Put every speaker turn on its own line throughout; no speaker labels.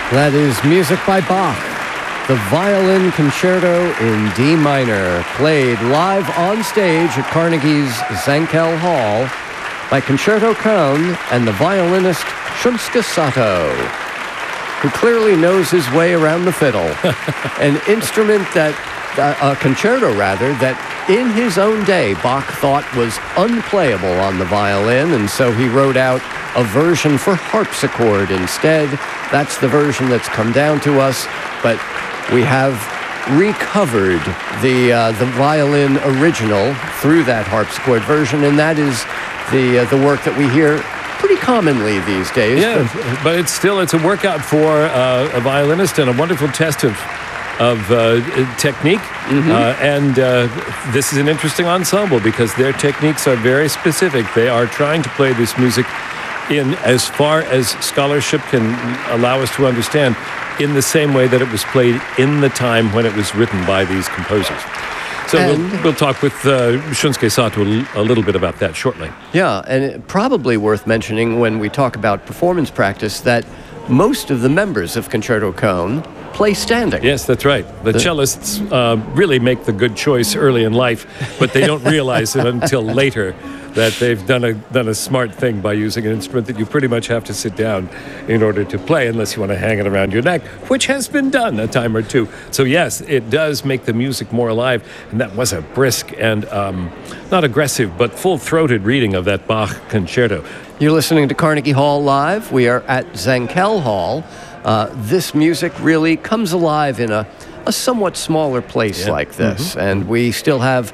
That is music by Bach, the Violin Concerto in D minor, played live on stage at Carnegie's Zankel Hall by Concerto Kohn and the violinist Shunsuke Sato, who clearly knows his way around the fiddle, an instrument that, a concerto rather, that in his own day Bach thought was unplayable on the violin, and so he wrote out a version for harpsichord instead. That's the version that's come down to us, but we have recovered the violin original through that harpsichord version, and that is the work that we hear pretty commonly these days.
Yeah, but it's a workout for a violinist and a wonderful test of technique. And this is an interesting ensemble because their techniques are very specific. They are trying to play this music in as far as scholarship can allow us to understand, in the same way that it was played in the time when it was written by these composers. So we'll talk with Shunsuke Sato a little bit about that shortly.
Yeah, and probably worth mentioning when we talk about performance practice that most of the members of Concerto Kohn play standing.
Yes, that's right. The cellists really make the good choice early in life, but they don't realize it until later that they've done a smart thing by using an instrument that you pretty much have to sit down in order to play, unless you want to hang it around your neck, which has been done a time or two. So yes, it does make the music more alive, and that was a brisk and not aggressive, but full-throated reading of that Bach concerto.
You're listening to Carnegie Hall Live. We are at Zankel Hall. This music really comes alive in a somewhat smaller place like this, and we still have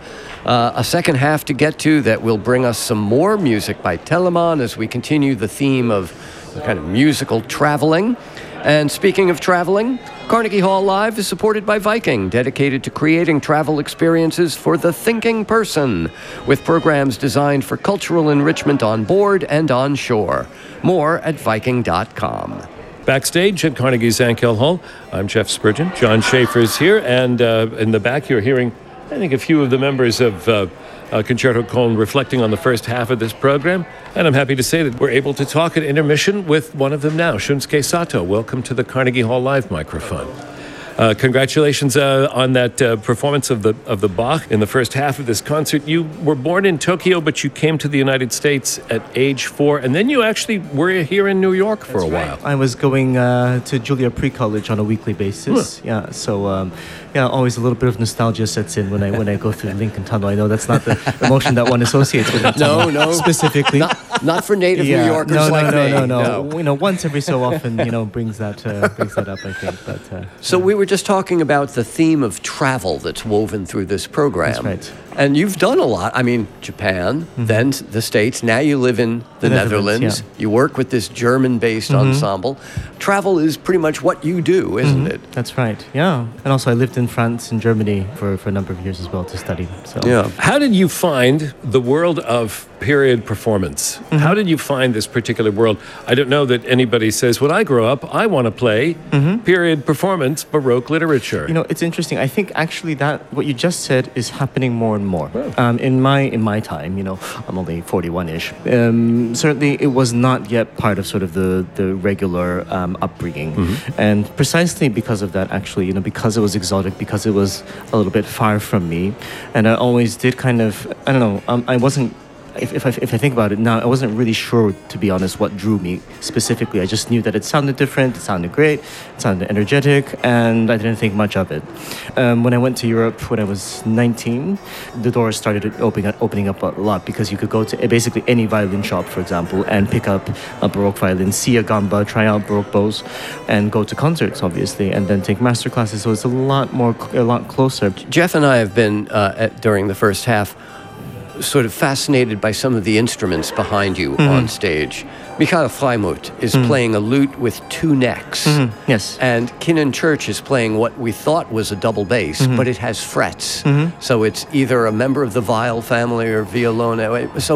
a second half to get to that will bring us some more music by Telemann as we continue the theme of kind of musical traveling. And speaking of traveling, Carnegie Hall Live is supported by Viking, dedicated to creating travel experiences for the thinking person, with programs designed for cultural enrichment on board and on shore. More at Viking.com.
Backstage at Carnegie Zankel Hall, I'm Jeff Spurgeon. John Schaefer is here, and in the back you're hearing, I think, a few of the members of Concerto Kohn reflecting on the first half of this program. And I'm happy to say that we're able to talk at intermission with one of them now, Shunsuke Sato. Welcome to the Carnegie Hall Live microphone. Congratulations on that performance of the Bach in the first half of this concert. You were born in Tokyo, but you came to the United States at age 4, and then you actually were here in New York for a while.
I was going to Juilliard Pre-College on a weekly basis. Yeah, so always a little bit of nostalgia sets in when I go through Lincoln Tunnel. I know that's not the emotion that one associates with it.
No,
specifically.
Not for native New Yorkers like me.
No. You know, once every so often, brings that up, I think. But
so we were just talking about the theme of travel that's woven through this program.
That's right.
And you've done a lot. I mean, Japan, then the States. Now you live in the Netherlands.
Yeah.
You work with this German-based ensemble. Travel is pretty much what you do, isn't it?
That's right. Yeah. And also I lived in France and Germany for a number of years as well to study. So
yeah.
How did you find the world of period performance? How did you find this particular world? I don't know that anybody says, when I grow up, I want to play period performance, Baroque literature.
It's interesting. I think actually that what you just said is happening more and more.
Oh.
In my time, I'm only 41-ish. Certainly, it was not yet part of sort of the regular upbringing, and precisely because of that, actually, because it was exotic, because it was a little bit far from me, and I always did kind of, I don't know, I wasn't. If I think about it now, I wasn't really sure, to be honest, what drew me specifically. I just knew that it sounded different, it sounded great, it sounded energetic, and I didn't think much of it. When I went to Europe when I was 19, the doors started opening up a lot, because you could go to basically any violin shop, for example, and pick up a Baroque violin, see a gamba, try out Baroque bows, and go to concerts, obviously, and then take master classes. So it's a lot closer.
Jeff and I have been, during the first half, sort of fascinated by some of the instruments behind you on stage. Michael Freimuth is playing a lute with 2 necks.
Yes.
And Kinnan Church is playing what we thought was a double bass, but it has frets. So it's either a member of the viol family or violone. So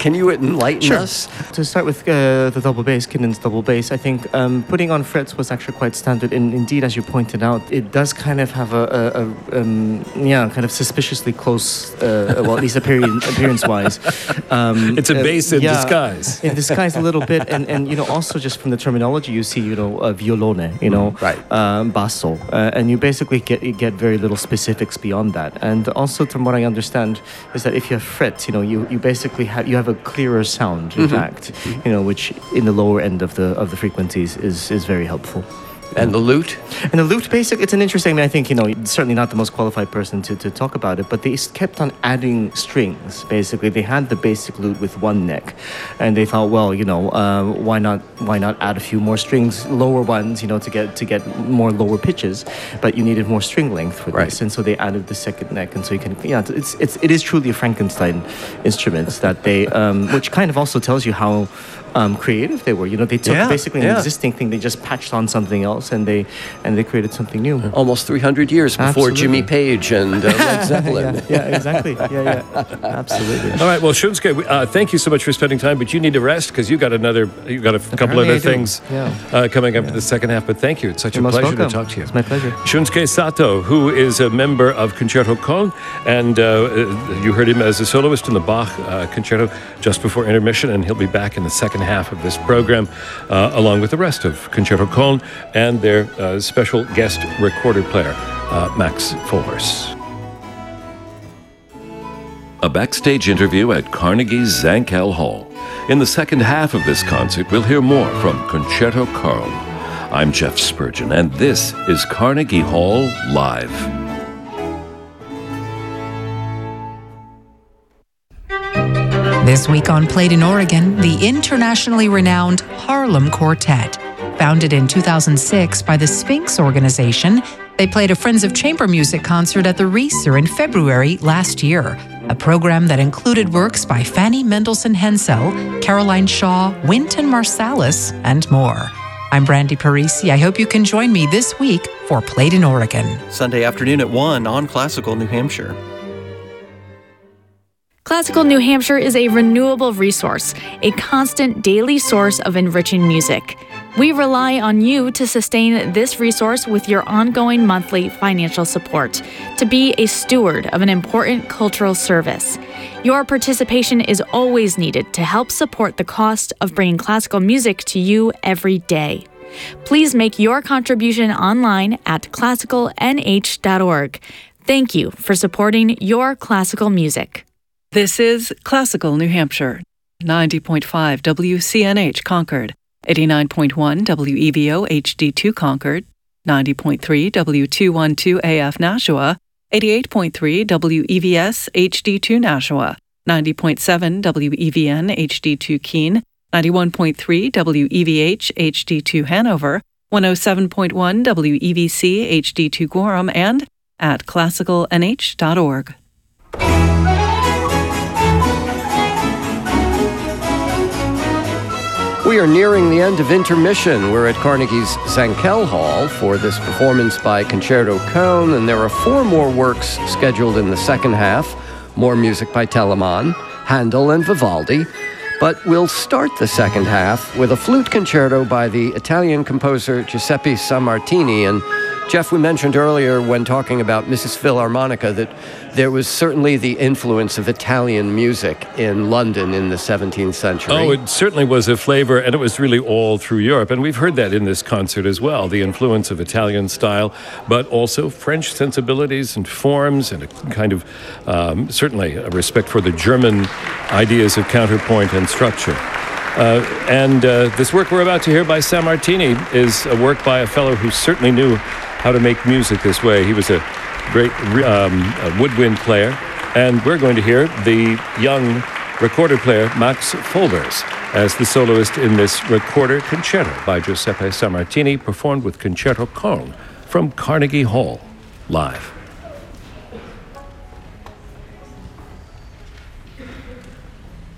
Can you enlighten us?
To start with the double bass, Kinnon's double bass, I think putting on frets was actually quite standard. And indeed, as you pointed out, it does kind of have a kind of suspiciously close, well, at least appearance-wise.
It's a bass in disguise.
In disguise a little bit. And you know, also just from the terminology, you see, you know, violone, you know, basso. And you basically get very little specifics beyond that. And also, from what I understand, is that if you have frets, you know, you basically have a clearer sound, in fact, you know, which in the lower end of the frequencies is very helpful.
And the lute?
And the lute, basically, it's an interesting, I mean, I think, you know, certainly not the most qualified person to talk about it, but they kept on adding strings, basically. They had the basic lute with one neck, and they thought, well, you know, why not add a few more strings, lower ones, you know, to get more lower pitches, but you needed more string length for this, and so they added the second neck, and so you can, it is truly a Frankenstein instrument that they, which kind of also tells you how creative they were. You know, they took basically an existing thing, they just patched on something else, and they created something new.
Almost 300 years before Jimmy Page and Led Zeppelin.
Exactly. Yeah, absolutely.
All right, well, Shunsuke, thank you so much for spending time, but you need to rest because you got a couple other things coming up to the second half. But thank you. It's such a pleasure to talk to you.
It's my pleasure.
Shunsuke Sato, who is a member of Concerto Köln, and you heard him as a soloist in the Bach concerto just before intermission, and he'll be back in the second half of this program, along with the rest of Concerto Köln and their special guest recorder player, Max Folvers.
A backstage interview at Carnegie's Zankel Hall. In the second half of this concert, we'll hear more from Concerto Köln. I'm Jeff Spurgeon, and this is Carnegie Hall Live.
This week on Played in Oregon, the internationally renowned Harlem Quartet. Founded in 2006 by the Sphinx Organization, they played a Friends of Chamber Music concert at the Reeser in February last year, a program that included works by Fanny Mendelssohn Hensel, Caroline Shaw, Wynton Marsalis, and more. I'm Brandy Parisi. I hope you can join me this week for Played in Oregon.
Sunday afternoon at 1 on Classical New Hampshire.
Classical New Hampshire is a renewable resource, a constant daily source of enriching music. We rely on you to sustain this resource with your ongoing monthly financial support, to be a steward of an important cultural service. Your participation is always needed to help support the cost of bringing classical music to you every day. Please make your contribution online at classicalnh.org. Thank you for supporting your classical music.
This is Classical New Hampshire, 90.5 WCNH Concord, 89.1 WEVO HD2 Concord, 90.3 W212 AF Nashua, 88.3 WEVS HD2 Nashua, 90.7 WEVN HD2 Keene, 91.3 WEVH HD2 Hanover, 107.1 WEVC HD2 Gorham, and at classicalnh.org.
We are nearing the end of intermission. We're at Carnegie's Zankel Hall for this performance by Concerto Köln, and there are 4 more works scheduled in the second half. More music by Telemann, Handel, and Vivaldi. But we'll start the second half with a flute concerto by the Italian composer Giuseppe Sammartini. And Jeff, we mentioned earlier when talking about Mrs. Philharmonica that there was certainly the influence of Italian music in London in the 17th century.
Oh, it certainly was a flavor, and it was really all through Europe. And we've heard that in this concert as well, the influence of Italian style, but also French sensibilities and forms, and a kind of, certainly, a respect for the German ideas of counterpoint and structure. This work we're about to hear by Sammartini is a work by a fellow who certainly knew how to make music this way. He was a great woodwind player, and we're going to hear the young recorder player Max Folvers as the soloist in this recorder concerto by Giuseppe Sammartini, performed with Concerto Köln from Carnegie Hall live.